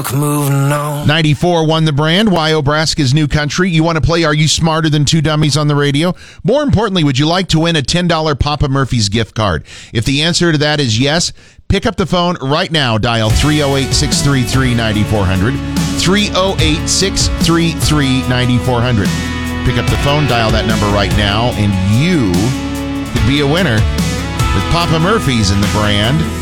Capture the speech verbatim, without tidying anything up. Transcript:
Moving on. ninety-four won the brand. Why Obraska's New Country. You want to play Are You Smarter Than Two Dummies on the radio? More importantly, would you like to win a ten dollars Papa Murphy's gift card? If the answer to that is yes, pick up the phone right now. Dial three oh eight, six three three, nine four hundred. three oh eight, six three three, nine four hundred. Pick up the phone, dial that number right now, and you could be a winner with Papa Murphy's in the brand.